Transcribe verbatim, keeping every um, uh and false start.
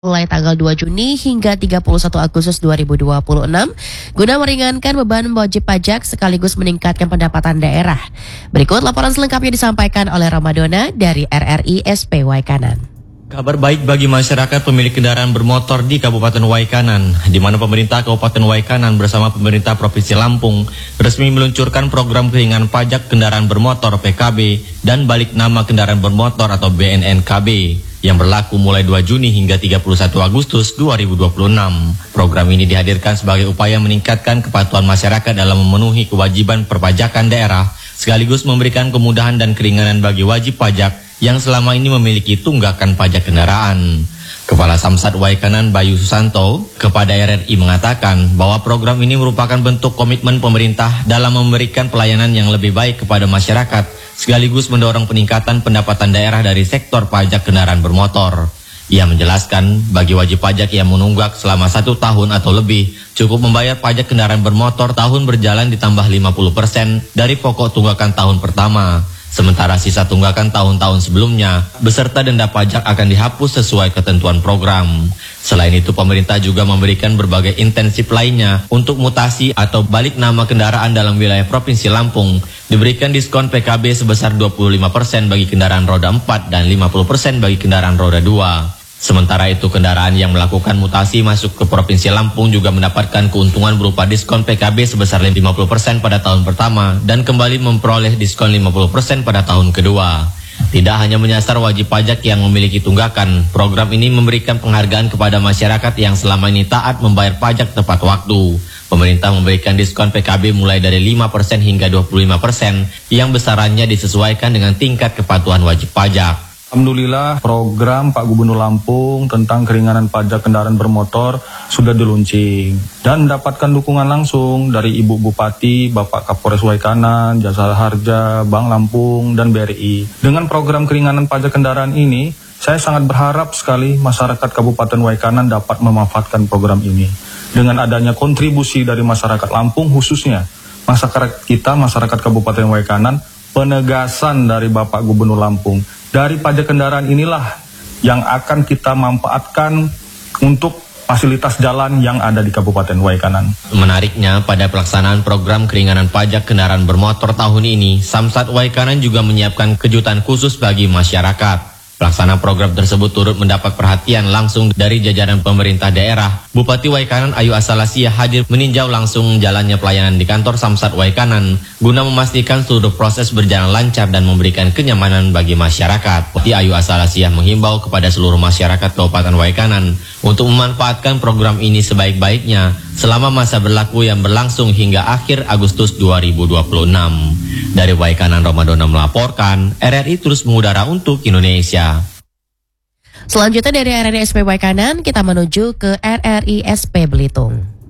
mulai tanggal dua Juni hingga tiga puluh satu Agustus dua ribu dua puluh enam guna meringankan beban wajib pajak sekaligus meningkatkan pendapatan daerah. Berikut laporan selengkapnya disampaikan oleh Ramadona dari R R I S P Waikanan. Kabar baik bagi masyarakat pemilik kendaraan bermotor di Kabupaten Waikanan, di mana pemerintah Kabupaten Waikanan bersama pemerintah Provinsi Lampung resmi meluncurkan program keringanan pajak kendaraan bermotor P K B dan balik nama kendaraan bermotor atau B N N K B yang berlaku mulai dua Juni hingga tiga puluh satu Agustus dua ribu dua puluh enam. Program ini dihadirkan sebagai upaya meningkatkan kepatuhan masyarakat dalam memenuhi kewajiban perpajakan daerah, sekaligus memberikan kemudahan dan keringanan bagi wajib pajak yang selama ini memiliki tunggakan pajak kendaraan. Kepala Samsat Waikanan Bayu Susanto kepada R R I mengatakan bahwa program ini merupakan bentuk komitmen pemerintah dalam memberikan pelayanan yang lebih baik kepada masyarakat, sekaligus mendorong peningkatan pendapatan daerah dari sektor pajak kendaraan bermotor. Ia menjelaskan bagi wajib pajak yang menunggak selama satu tahun atau lebih, cukup membayar pajak kendaraan bermotor tahun berjalan ditambah lima puluh persen dari pokok tunggakan tahun pertama. Sementara sisa tunggakan tahun-tahun sebelumnya beserta denda pajak akan dihapus sesuai ketentuan program. Selain itu, pemerintah juga memberikan berbagai intensif lainnya untuk mutasi atau balik nama kendaraan dalam wilayah Provinsi Lampung. Diberikan diskon P K B sebesar dua puluh lima persen bagi kendaraan roda empat dan lima puluh persen bagi kendaraan roda dua. Sementara itu, kendaraan yang melakukan mutasi masuk ke Provinsi Lampung juga mendapatkan keuntungan berupa diskon P K B sebesar lima puluh persen pada tahun pertama dan kembali memperoleh diskon lima puluh persen pada tahun kedua. Tidak hanya menyasar wajib pajak yang memiliki tunggakan, program ini memberikan penghargaan kepada masyarakat yang selama ini taat membayar pajak tepat waktu. Pemerintah memberikan diskon P K B mulai dari lima persen hingga dua puluh lima persen yang besarannya disesuaikan dengan tingkat kepatuhan wajib pajak. Alhamdulillah, program Pak Gubernur Lampung tentang keringanan pajak kendaraan bermotor sudah diluncing dan mendapatkan dukungan langsung dari Ibu Bupati, Bapak Kapolres Waikanan, Jasa Harja, Bank Lampung, dan B R I. Dengan program keringanan pajak kendaraan ini, saya sangat berharap sekali masyarakat Kabupaten Waikanan dapat memanfaatkan program ini. Dengan adanya kontribusi dari masyarakat Lampung khususnya, masyarakat kita, masyarakat Kabupaten Waikanan, penegasan dari Bapak Gubernur Lampung. Dari pajak kendaraan inilah yang akan kita manfaatkan untuk fasilitas jalan yang ada di Kabupaten Waikanan. Menariknya, pada pelaksanaan program keringanan pajak kendaraan bermotor tahun ini, Samsat Waikanan juga menyiapkan kejutan khusus bagi masyarakat. Pelaksanaan program tersebut turut mendapat perhatian langsung dari jajaran pemerintah daerah. Bupati Waikanan Ayu Asalasia hadir meninjau langsung jalannya pelayanan di kantor Samsat Waikanan guna memastikan seluruh proses berjalan lancar dan memberikan kenyamanan bagi masyarakat. Bupati Ayu Asalasia menghimbau kepada seluruh masyarakat Kabupaten Waikanan untuk memanfaatkan program ini sebaik-baiknya selama masa berlaku yang berlangsung hingga akhir Agustus dua ribu dua puluh enam. Dari Waikanan, Ramadona melaporkan, R R I terus mengudara untuk Indonesia. Selanjutnya dari R R I S P Waikanan, kita menuju ke R R I S P Belitung.